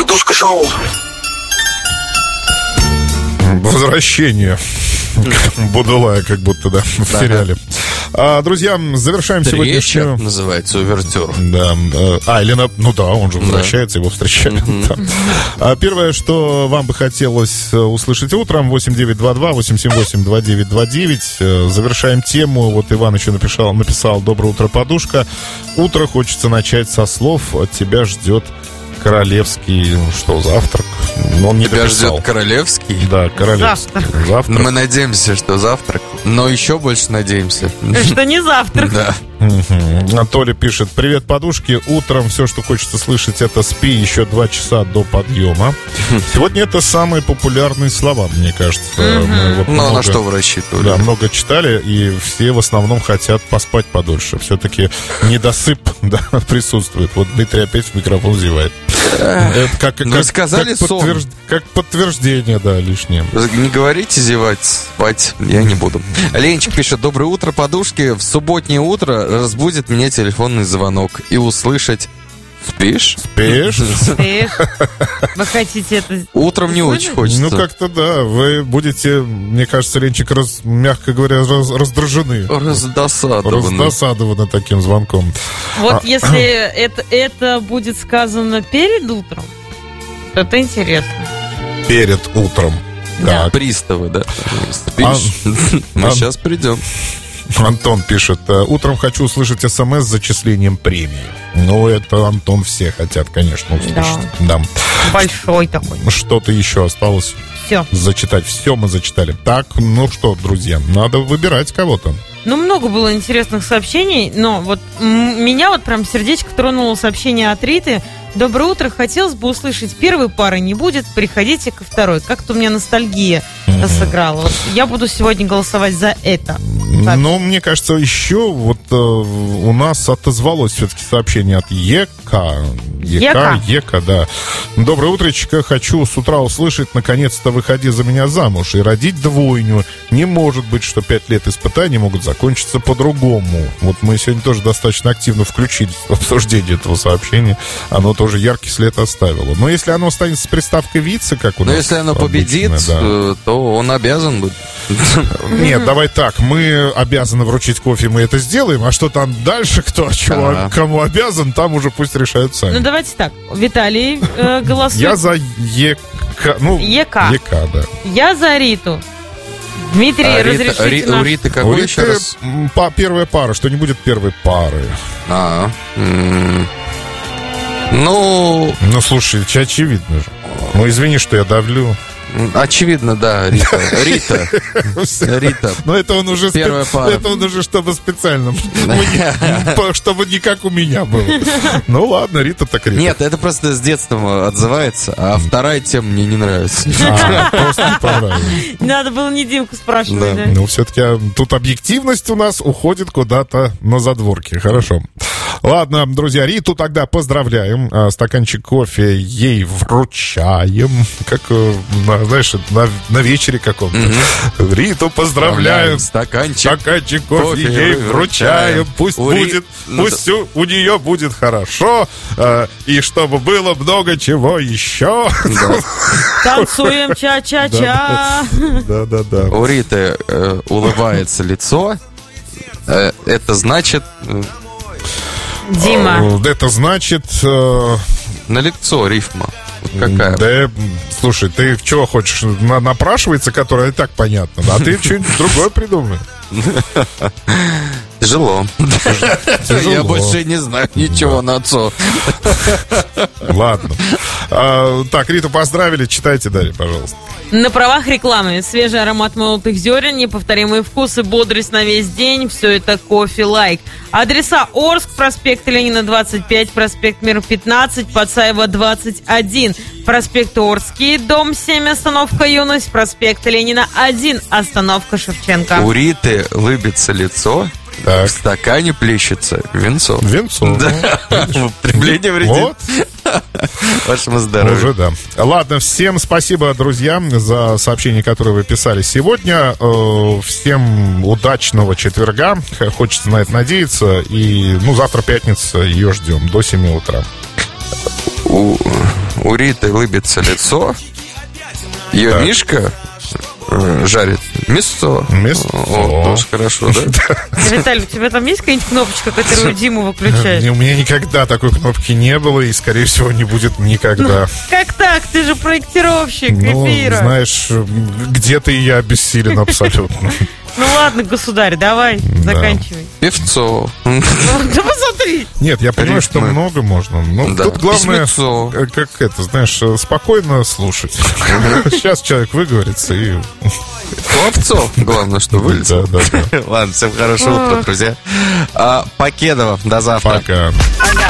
Подушка шоу. Возвращение Будулая, как будто, да, в сериале. Друзья, завершаем сегодняшнюю... называется увертюр. Да. Он же возвращается, его встречают. Первое, что вам бы хотелось услышать утром, 8922-878-2929. Завершаем тему. Вот Иван еще написал «Доброе утро, подушка». Утро хочется начать со слов «От тебя ждет королевский, завтрак». Но он не тебя дописал. Ждет королевский? Да, королевский. Завтрак. Мы надеемся, что завтрак. Но еще больше надеемся, что не завтрак. Да. Анатолий пишет: привет, подушки. Утром все, что хочется слышать, это спи еще 2 часа до подъема. Сегодня это самые популярные слова, мне кажется. На что вы рассчитывали? Да, много читали, и все в основном хотят поспать подольше. Все-таки недосып присутствует. Вот Дмитрий опять в микрофон зевает. Вы сказали сон. Как подтверждение, да, лишнее. Не говорите зевать, спать я не буду. Ленчик пишет: доброе утро, подушки. В субботнее утро разбудит меня телефонный звонок. И услышать: спишь? Спишь? Вы хотите это... Утром не очень хочется. Как-то да. Вы будете, мне кажется, Ленчик, мягко говоря, раздражены. Раздосадованы таким звонком. Вот если это будет сказано перед утром, то это интересно. Перед утром. Да. Приставы, да. Спишь? Мы сейчас придем. Антон пишет: утром хочу услышать СМС с зачислением премии. Это, Антон, все хотят, конечно, услышать. Да. Большой такой. Что-то еще осталось? Все. Зачитать. Все мы зачитали. Так, что, друзья, надо выбирать кого-то. Много было интересных сообщений, но вот меня прям сердечко тронуло сообщение от Риты. Доброе утро, хотелось бы услышать: первой пары не будет, приходите ко второй. Как-то у меня ностальгия сыграла. Я буду сегодня голосовать за это. Но мне кажется, еще у нас отозвалось все-таки сообщение от Ека, да. Доброе утречко, хочу с утра услышать: наконец-то выходи за меня замуж и родить двойню. Не может быть, что 5 лет испытаний могут закончиться по-другому. Мы сегодня тоже достаточно активно включились в обсуждение этого сообщения. Оно тоже яркий след оставило. Но если оно останется с приставкой «вице», как у нас... Но если оно победит, то он обязан будет. Нет, давай так, мы обязаны вручить кофе, мы это сделаем, а что там дальше, кому обязан, там уже пусть решают сами. Давайте так, Виталий голосует. Я за ЕК. ЕК, да. Я за Риту. Дмитрий, разрешите у Риты какой еще раз? Первая пара, что не будет первой пары. Слушай, очевидно же. Извини, что я давлю. Очевидно, да, Рита. Но это он уже первая пара. Это он уже чтобы специально, чтобы не как у меня было. Ладно, Рита так Рита. Нет, это просто с детства отзывается, а вторая тема мне не нравится. Просто не понравилось. Надо было не Димку спрашивать, да? Все-таки тут объективность у нас уходит куда-то на задворки. Хорошо. Ладно, друзья, Риту тогда поздравляем. Стаканчик кофе ей вручаем. Как, знаешь, на вечере каком-то. Риту поздравляем. Стаканчик кофе ей вручаем. Пусть у нее будет хорошо. И чтобы было много чего еще. Танцуем ча-ча-ча. Да. У Риты улыбается лицо. Это значит... Дима. Это значит... Налицо рифма. Какая? Да, слушай, ты чего хочешь? Напрашивается, которая и так понятно. А ты что-нибудь другое придумай. Тяжело. Я больше не знаю ничего на отцов. Ладно. Так, Риту поздравили. Читайте далее, пожалуйста. На правах рекламы. Свежий аромат молотых зерен, неповторимые вкусы, бодрость на весь день. Все это кофе лайк. Адреса: Орск, проспект Ленина 25, проспект Мир 15, Пацаева 21, проспект Орский, дом 7, остановка Юность, проспект Ленина 1, остановка Шевченко. У Риты улыбится лицо. Так. В стакане плещется венцо. Да. Употребление вредит. Вот. Вашему здоровью. Уже да. Ладно, всем спасибо, друзья, за сообщения, которые вы писали сегодня. Всем удачного четверга. Хочется на это надеяться. И, завтра пятница, ее ждем до 7 утра. У Риты лыбится лицо. Ее Мишка жарит мясо. О, тоже хорошо, да? Виталий, у тебя там есть какая-нибудь кнопочка, которую Диму выключает? У меня никогда такой кнопки не было, и, скорее всего, не будет никогда. Как так? Ты же проектировщик эфира. Знаешь, где-то и я обессилен абсолютно. Ну ладно, государь, давай, заканчивай. Певцо. Да посмотри. Нет, я понимаю, что много можно. Но тут главное, как это, знаешь, спокойно слушать. Сейчас человек выговорится и... Хлопцов, главное, что вылезет. Да. Ладно, всем хорошего утра, друзья. Покедова, до завтра. Пока.